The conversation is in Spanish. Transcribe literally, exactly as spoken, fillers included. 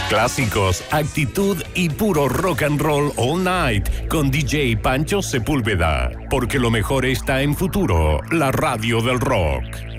Clásicos, actitud y puro rock and roll all night con D J Pancho Sepúlveda. Porque lo mejor está en Futuro, la radio del rock.